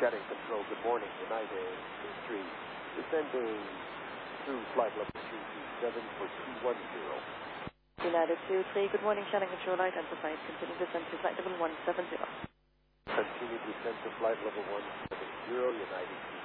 Scanning control, good morning. United 23, descending through flight level 227 for 210. United 23, good morning. Scanning control, light enterprise. Continue descent to flight level 170. Continue descent to flight level 170, United 23.